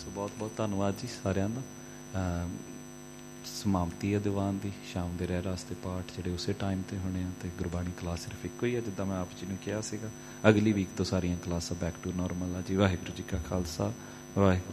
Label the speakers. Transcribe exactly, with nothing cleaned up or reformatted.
Speaker 1: ਸੋ ਬਹੁਤ ਬਹੁਤ ਧੰਨਵਾਦ ਜੀ ਸਾਰਿਆਂ ਦਾ। ਸਮਾਪਤੀ ਹੈ ਦੀਵਾਨ ਦੀ, ਸ਼ਾਮ ਦੇ ਰਹਿ ਰਾਸਤੇ ਪਾਠ ਜਿਹੜੇ ਉਸੇ ਟਾਈਮ 'ਤੇ ਹੋਣੇ ਆ, ਅਤੇ ਗੁਰਬਾਣੀ ਕਲਾਸ ਸਿਰਫ ਇੱਕੋ ਹੀ ਹੈ ਜਿੱਦਾਂ ਮੈਂ ਆਪ ਜੀ ਨੂੰ ਕਿਹਾ ਸੀਗਾ। ਅਗਲੀ ਵੀਕ ਤੋਂ ਸਾਰੀਆਂ ਕਲਾਸਾਂ ਬੈਕ ਟੂ ਨੋਰਮਲ ਆ ਜੀ। ਵਾਹਿਗੁਰੂ ਜੀ ਕਾ ਖਾਲਸਾ, ਵਾਹਿਗੁਰੂ